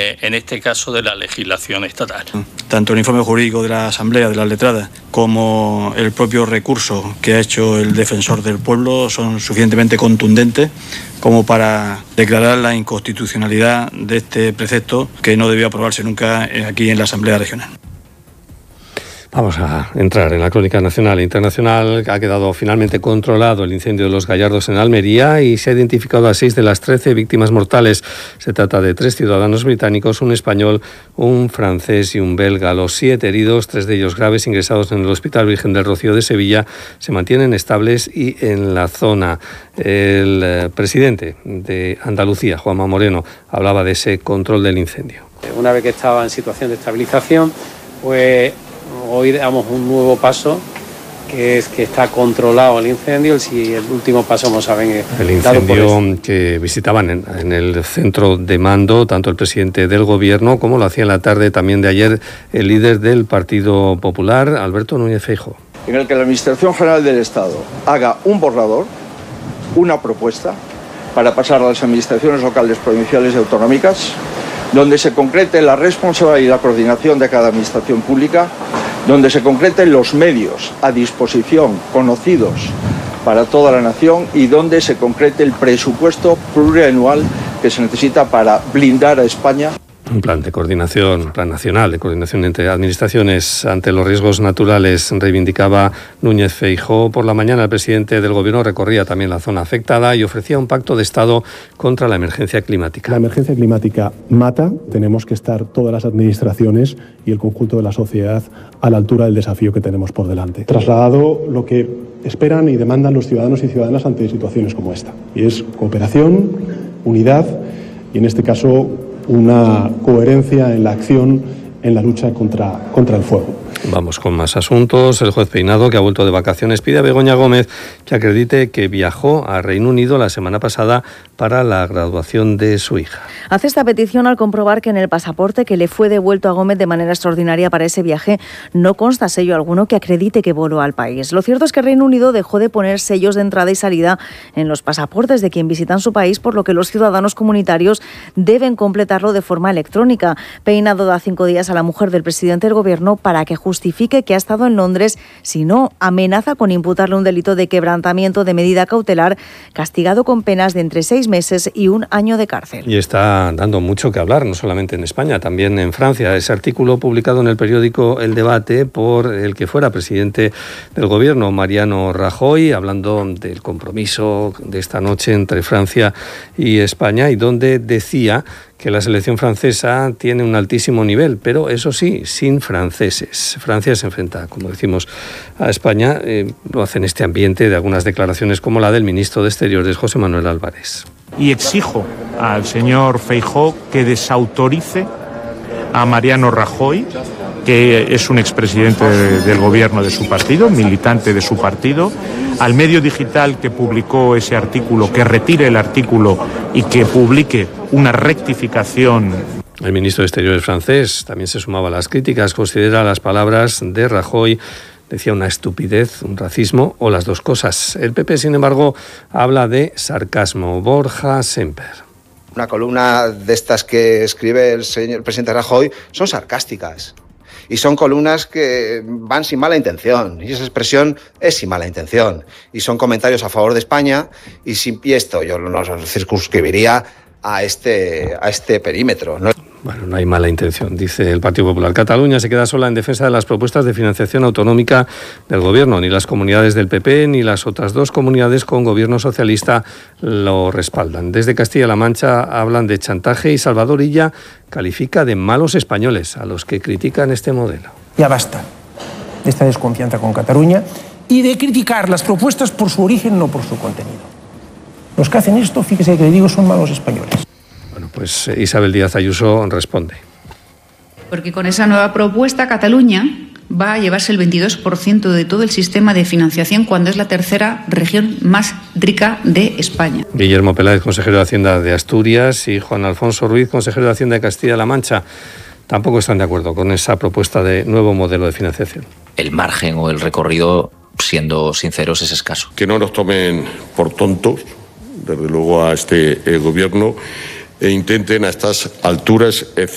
en este caso de la legislación estatal. Tanto el informe jurídico de la Asamblea de las Letradas como el propio recurso que ha hecho el defensor del pueblo son suficientemente contundentes como para declarar la inconstitucionalidad de este precepto que no debió aprobarse nunca aquí en la Asamblea Regional. Vamos a entrar en la crónica nacional e internacional. Ha quedado finalmente controlado el incendio de Los Gallardos en Almería y se ha identificado a 6 de las 13 víctimas mortales. Se trata de 3 ciudadanos británicos, un español, un francés y un belga. Los 7 heridos, 3 de ellos graves, ingresados en el Hospital Virgen del Rocío de Sevilla, se mantienen estables y en la zona. El presidente de Andalucía, Juanma Moreno, hablaba de ese control del incendio. Una vez que estaba en situación de estabilización, pues hoy damos un nuevo paso, que es que está controlado el incendio. El último paso, como saben, el incendio que visitaban en el centro de mando tanto el presidente del Gobierno como lo hacía en la tarde también de ayer el líder del Partido Popular, Alberto Núñez Feijóo. En el que la Administración General del Estado haga un borrador, una propuesta, para pasar a las administraciones locales, provinciales y autonómicas, donde se concrete la responsabilidad y la coordinación de cada administración pública, donde se concreten los medios a disposición, conocidos para toda la nación, y donde se concrete el presupuesto plurianual que se necesita para blindar a España. Un plan nacional de coordinación entre administraciones ante los riesgos naturales, reivindicaba Núñez Feijóo. Por la mañana el presidente del Gobierno recorría también la zona afectada y ofrecía un pacto de Estado contra la emergencia climática. La emergencia climática mata, tenemos que estar todas las administraciones y el conjunto de la sociedad a la altura del desafío que tenemos por delante. Trasladado lo que esperan y demandan los ciudadanos y ciudadanas ante situaciones como esta, y es cooperación, unidad y en este caso una coherencia en la acción en la lucha contra el fuego. Vamos con más asuntos. El juez Peinado, que ha vuelto de vacaciones, pide a Begoña Gómez que acredite que viajó a Reino Unido la semana pasada para la graduación de su hija. Hace esta petición al comprobar que en el pasaporte que le fue devuelto a Gómez de manera extraordinaria para ese viaje no consta sello alguno que acredite que voló al país. Lo cierto es que Reino Unido dejó de poner sellos de entrada y salida en los pasaportes de quien visitan su país, por lo que los ciudadanos comunitarios deben completarlo de forma electrónica. Peinado da 5 días a la mujer del presidente del Gobierno para que justifique que ha estado en Londres, si no, amenaza con imputarle un delito de quebrantamiento de medida cautelar, castigado con penas de entre 6 meses y 1 año de cárcel. Y está dando mucho que hablar, no solamente en España, también en Francia. Ese artículo publicado en el periódico El Debate por el que fuera presidente del Gobierno, Mariano Rajoy, hablando del compromiso de esta noche entre Francia y España, y donde decía que la selección francesa tiene un altísimo nivel, pero eso sí, sin franceses. Francia se enfrenta, como decimos, a España. Lo hace en este ambiente de algunas declaraciones como la del ministro de Exteriores, José Manuel Álvarez. Y exijo al señor Feijóo que desautorice a Mariano Rajoy, que es un expresidente del Gobierno de su partido, militante de su partido, al medio digital que publicó ese artículo, que retire el artículo y que publique una rectificación. El ministro de Exteriores francés también se sumaba a las críticas, considera las palabras de Rajoy, decía, una estupidez, un racismo o las dos cosas. El PP, sin embargo, habla de sarcasmo. Borja Semper. Una columna de estas que escribe el presidente Rajoy son sarcásticas. Y son columnas que van sin mala intención, y esa expresión es sin mala intención. Y son comentarios a favor de España, y esto yo no circunscribiría a este perímetro, ¿no? Bueno, no hay mala intención, dice el Partido Popular. Cataluña se queda sola en defensa de las propuestas de financiación autonómica del Gobierno. Ni las comunidades del PP ni las otras 2 comunidades con gobierno socialista lo respaldan. Desde Castilla-La Mancha hablan de chantaje y Salvador Illa califica de malos españoles a los que critican este modelo. Ya basta de esta desconfianza con Cataluña y de criticar las propuestas por su origen, no por su contenido. Los que hacen esto, fíjese que le digo, son malos españoles. Bueno, pues Isabel Díaz Ayuso responde. Porque con esa nueva propuesta Cataluña va a llevarse el 22% de todo el sistema de financiación cuando es la tercera región más rica de España. Guillermo Peláez, consejero de Hacienda de Asturias, y Juan Alfonso Ruiz, consejero de Hacienda de Castilla-La Mancha, tampoco están de acuerdo con esa propuesta de nuevo modelo de financiación. El margen o el recorrido, siendo sinceros, es escaso. Que no nos tomen por tontos, desde luego, a este gobierno, e intenten a estas alturas